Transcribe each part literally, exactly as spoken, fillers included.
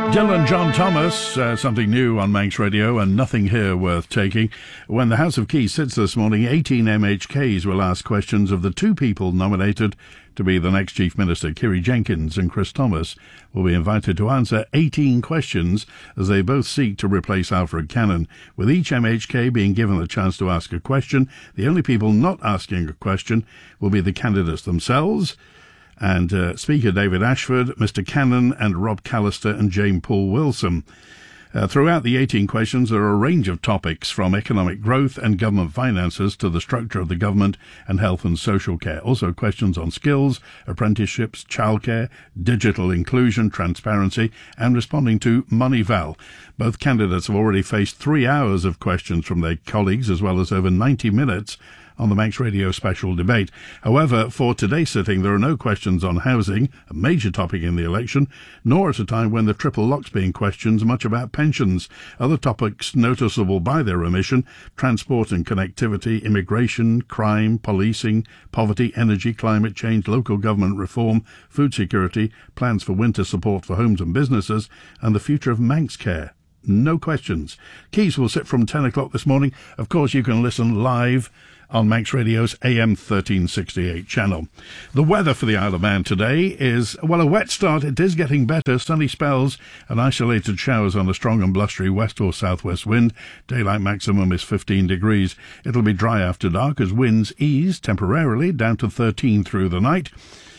Dylan John Thomas, uh, something new on Manx Radio and nothing here worth taking. When the House of Keys sits this morning, eighteen M H Ks will ask questions of the two people nominated to be the next Chief Minister. Kiri Jenkins and Chris Thomas will be invited to answer eighteen questions as they both seek to replace Alfred Cannon. With each M H K being given the chance to ask a question, the only people not asking a question will be the candidates themselves. And uh, Speaker David Ashford, Mister Cannon and Rob Callister and Jane Paul Wilson. Uh, throughout the eighteen questions, there are a range of topics from economic growth and government finances to the structure of the government and health and social care. Also questions on skills, apprenticeships, childcare, digital inclusion, transparency and responding to Moneyval. Both candidates have already faced three hours of questions from their colleagues as well as over ninety minutes on the Manx Radio special debate. However, for today's sitting, there are no questions on housing, a major topic in the election, nor at a time when the triple lock's being questioned much about pensions. Other topics noticeable by their omission: transport and connectivity, immigration, crime, policing, poverty, energy, climate change, local government reform, food security, plans for winter support for homes and businesses, and the future of Manx Care. No questions. Keys will sit from ten o'clock this morning. Of course, you can listen live on Manx Radio's A M thirteen sixty-eight channel. The weather for the Isle of Man today is, well, a wet start. It is getting better. Sunny spells and isolated showers on a strong and blustery west or southwest wind. Daylight maximum is fifteen degrees. It'll be dry after dark as winds ease temporarily down to thirteen through the night.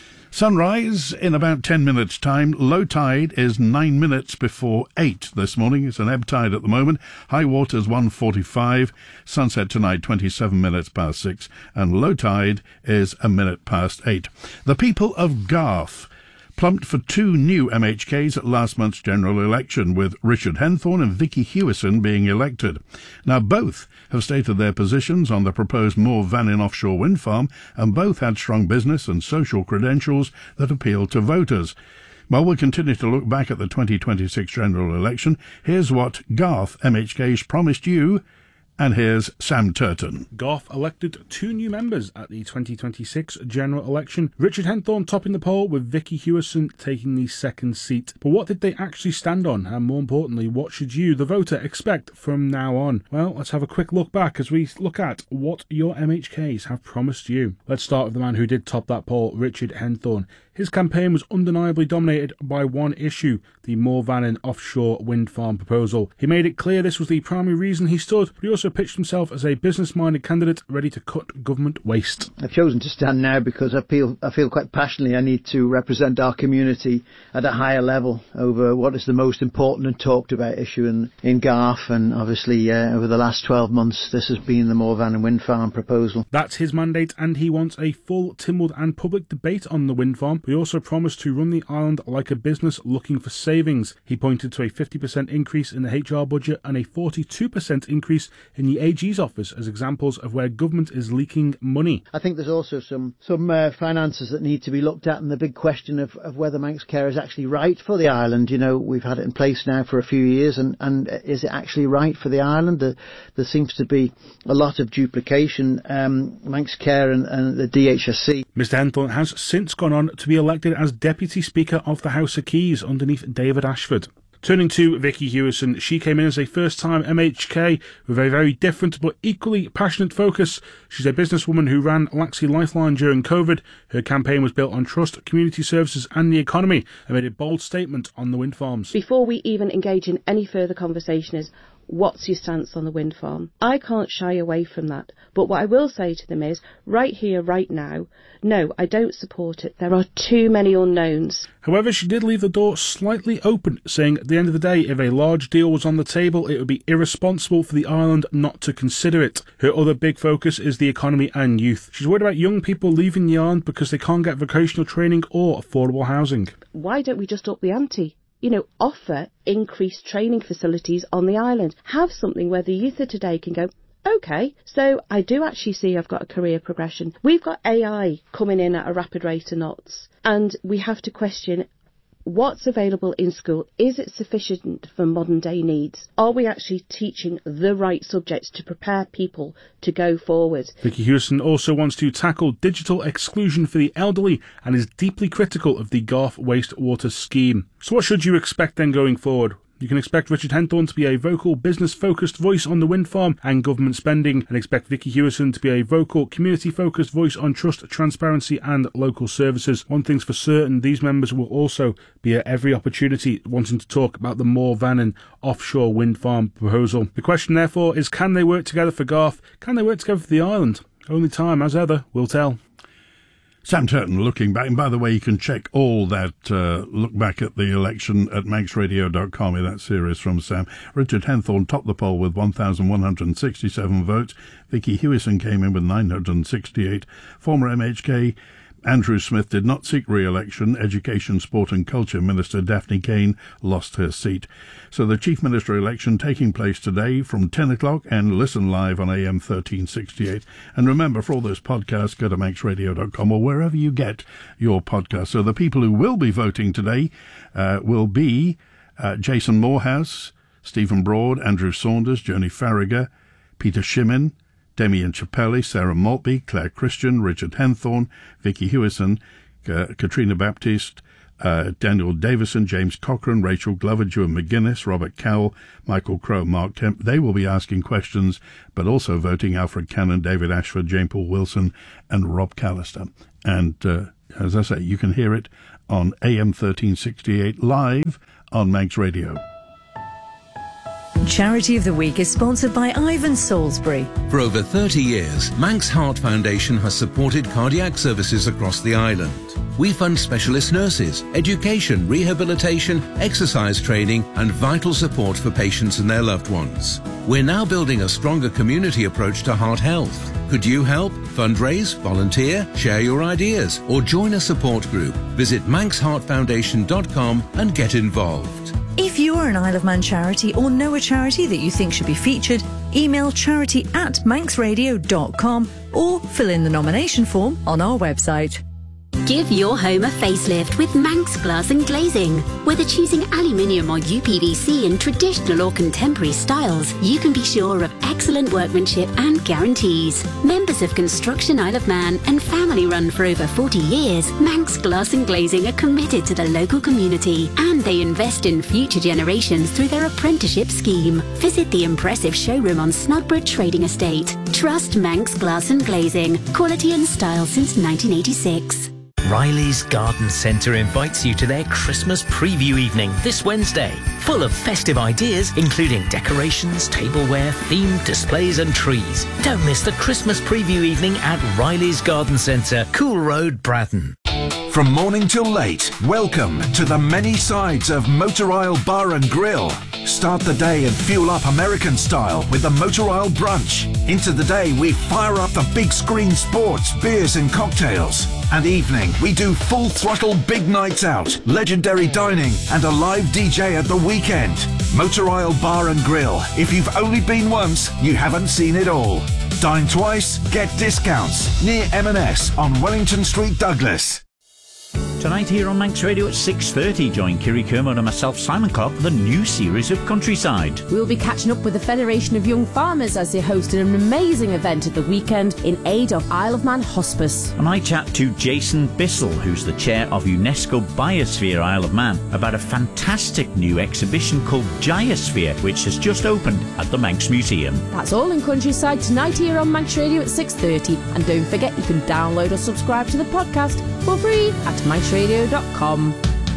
Sunrise in about ten minutes' time. Low tide is nine minutes before eight this morning. It's an ebb tide at the moment. High water's one forty-five. Sunset tonight twenty-seven minutes past six. And low tide is a minute past eight. The people of Garth plumped for two new M H Ks at last month's general election, with Richard Henthorne and Vicky Hewison being elected. Now, both have stated their positions on the proposed Moor Vannin offshore wind farm, and both had strong business and social credentials that appealed to voters. While we'll continue to look back at the twenty twenty-six general election, here's what Garth M H Ks promised you. And here's Sam Turton. Garth elected two new members at the twenty twenty-six general election. Richard Henthorne topping the poll, with Vicky Hewison taking the second seat. But what did they actually stand on? And more importantly, what should you, the voter, expect from now on? Well, let's have a quick look back as we look at what your M H Ks have promised you. Let's start with the man who did top that poll, Richard Henthorne. His campaign was undeniably dominated by one issue, the Moor Vannin offshore wind farm proposal. He made it clear this was the primary reason he stood, but he also pitched himself as a business-minded candidate ready to cut government waste. I've chosen to stand now because I feel I feel quite passionately I need to represent our community at a higher level over what is the most important and talked about issue in, in Garth, and obviously uh, over the last twelve months this has been the Moor Vannin wind farm proposal. That's his mandate, and he wants a full, timbered and public debate on the wind farm. He also promised to run the island like a business looking for savings. He pointed to a fifty percent increase in the H R budget and a forty-two percent increase in the A G's office as examples of where government is leaking money. I think there's also some some uh, finances that need to be looked at, and the big question of, of whether Manx Care is actually right for the island. You know, we've had it in place now for a few years, and, and is it actually right for the island? There, there seems to be a lot of duplication, um, Manx Care and, and the D H S C. Mister Henthorne has since gone on to be elected as Deputy Speaker of the House of Keys underneath David Ashford. Turning to Vicky Hewison, she came in as a first-time M H K with a very different but equally passionate focus. She's a businesswoman who ran Laxey Lifeline during COVID. Her campaign was built on trust, community services and the economy, and made a bold statement on the wind farms. Before we even engage in any further conversation is, what's your stance on the wind farm? I can't shy away from that. But what I will say to them is, right here, right now, no, I don't support it. There are too many unknowns. However, she did leave the door slightly open, saying at the end of the day, if a large deal was on the table, it would be irresponsible for the island not to consider it. Her other big focus is the economy and youth. She's worried about young people leaving the island because they can't get vocational training or affordable housing. Why don't we just up the ante? You know, offer increased training facilities on the island. Have something where the youth of today can go, OK, so I do actually see I've got a career progression. We've got A I coming in at a rapid rate of knots, and we have to question, what's available in school, is it sufficient for modern day needs? Are we actually teaching the right subjects to prepare people to go forward? Vicky Hewison also wants to tackle digital exclusion for the elderly and is deeply critical of the Garth wastewater scheme. So what should you expect then going forward? You can expect Richard Henthorn to be a vocal, business-focused voice on the wind farm and government spending, and expect Vicky Hewison to be a vocal, community-focused voice on trust, transparency and local services. One thing's for certain, these members will also be at every opportunity wanting to talk about the Moor Vannin offshore wind farm proposal. The question, therefore, is can they work together for Garth? Can they work together for the island? Only time, as ever, will tell. Sam Turton looking back, and by the way, you can check all that uh, look back at the election at manx radio dot com in that series from Sam. Richard Henthorn topped the poll with one thousand one hundred sixty-seven votes. Vicky Hewison came in with nine hundred sixty-eight. Former M H K Andrew Smith did not seek re-election. Education, Sport and Culture Minister Daphne Kane lost her seat. So the Chief Minister election taking place today from ten o'clock, and listen live on A M thirteen sixty-eight. And remember, for all those podcasts, go to manx radio dot com or wherever you get your podcasts. So the people who will be voting today uh, will be uh, Jason Morehouse, Stephen Broad, Andrew Saunders, Joni Farragher, Peter Shimmin, Demian Chappelli, Sarah Maltby, Claire Christian, Richard Henthorn, Vicky Hewison, uh, Katrina Baptiste, uh, Daniel Davison, James Cochrane, Rachel Glover, Ewan McGuinness, Robert Cowell, Michael Crowe, Mark Kemp. They will be asking questions, but also voting Alfred Cannon, David Ashford, Jane Paul Wilson, and Rob Callister. And uh, as I say, you can hear it on A M thirteen sixty-eight live on Manx Radio. Charity of the Week is sponsored by Ivan Salisbury. For over thirty years, Manx Heart Foundation has supported cardiac services across the island. We fund specialist nurses, education, rehabilitation, exercise training and vital support for patients and their loved ones. We're now building a stronger community approach to heart health. Could you help? Fundraise, volunteer, share your ideas or join a support group. Visit manx heart foundation dot com and get involved. If you are an Isle of Man charity or know a charity that you think should be featured, email charity at manx radio dot com or fill in the nomination form on our website. Give your home a facelift with Manx Glass and Glazing. Whether choosing aluminium or U P V C in traditional or contemporary styles, you can be sure of excellent workmanship and guarantees. Members of Construction Isle of Man and family run for over forty years, Manx Glass and Glazing are committed to the local community and they invest in future generations through their apprenticeship scheme. Visit the impressive showroom on Snodborough Trading Estate. Trust Manx Glass and Glazing. Quality and style since nineteen eighty-six. Riley's Garden Centre invites you to their Christmas preview evening this Wednesday, full of festive ideas including decorations, tableware, themed displays and trees. Don't miss the Christmas preview evening at Riley's Garden Centre, Cool Road, Bratton. From morning till late, welcome to the many sides of Motor Isle Bar and Grill. Start the day and fuel up American style with the Motor Isle Brunch. Into the day we fire up the big screen sports, beers and cocktails. And evening we do full throttle big nights out, legendary dining and a live D J at the weekend. Motor Isle Bar and Grill. If you've only been once, you haven't seen it all. Dine twice, get discounts. Near M and S on Wellington Street, Douglas. Tonight here on Manx Radio at six thirty, join Kiri Kermode and myself, Simon Clark, for the new series of Countryside. We'll be catching up with the Federation of Young Farmers as they hosted an amazing event at the weekend in aid of Isle of Man Hospice. And I chat to Jason Bissell, who's the chair of UNESCO Biosphere Isle of Man, about a fantastic new exhibition called Giosphere, which has just opened at the Manx Museum. That's all in Countryside tonight here on Manx Radio at six thirty. And don't forget you can download or subscribe to the podcast for free at manx radio dot com.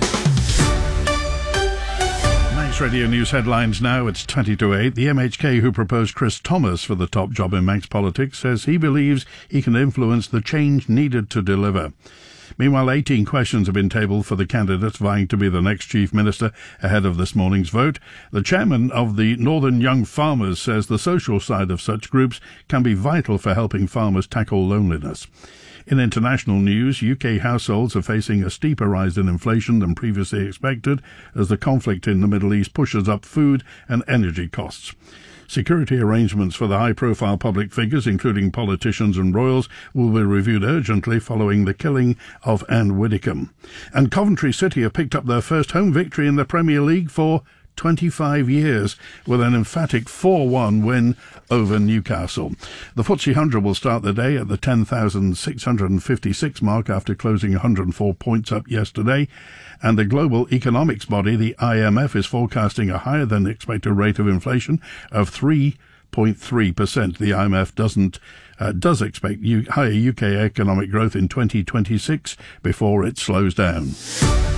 Manx Radio News headlines now. It's twenty to eight. The M H K who proposed Chris Thomas for the top job in Manx politics says he believes he can influence the change needed to deliver. Meanwhile, eighteen questions have been tabled for the candidates vying to be the next Chief Minister ahead of this morning's vote. The chairman of the Northern Young Farmers says the social side of such groups can be vital for helping farmers tackle loneliness. In international news, U K households are facing a steeper rise in inflation than previously expected as the conflict in the Middle East pushes up food and energy costs. Security arrangements for the high-profile public figures, including politicians and royals, will be reviewed urgently following the killing of Anne Widdecombe. And Coventry City have picked up their first home victory in the Premier League for twenty-five years with an emphatic four one win over Newcastle. The F T S E one hundred will start the day at the ten thousand six hundred fifty-six mark after closing one hundred four points up yesterday, and the global economics body, the I M F, is forecasting a higher than expected rate of inflation of three point three percent. The I M F doesn't uh, does expect U- higher U K economic growth in twenty twenty-six before it slows down.